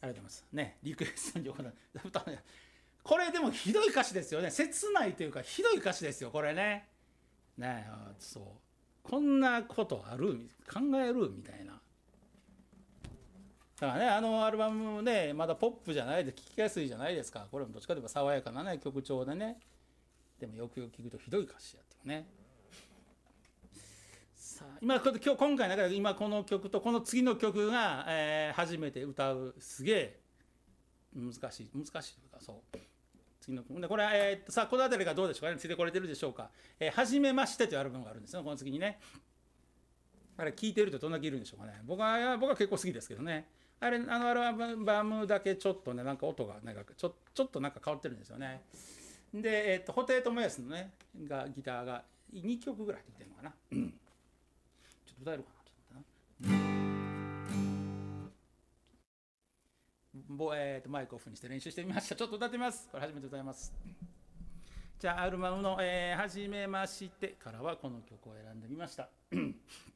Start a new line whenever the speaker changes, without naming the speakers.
ありがとうございますね。リクエストに行う歌ね。これでもひどい歌詞ですよね。切ないというかひどい歌詞ですよこれね。ねえ、そう。こんなことある考えるみたいな。だからね、あのアルバムね、まだポップじゃないで聴きやすいじゃないですか。これもどっちかというと爽やかなね曲調でね。でもよくよく聞くとひどい歌詞やっていうね。さあ今回の中で今この曲とこの次の曲が、初めて歌うすげえ難しいというかそう次の曲でこれは、さあこの辺りがどうでしょうかね、ついてこれてるでしょうか。はじめましてというアルバムがあるんですよこの次にね。あれ聞いてるとどんだけいるんでしょうかね。僕は結構好きですけどね。あれあのアルバムだけちょっとねなんか音がなんかちょっとなんか変わってるんですよね。で、布袋寅泰のねギターが2曲ぐらい入ってるのかな。ちょっと歌えるかな。マイクオフにして練習してみました。ちょっと歌ってみます。これ初めて歌います。じゃあアルバムの、初めましてからはこの曲を選んでみました。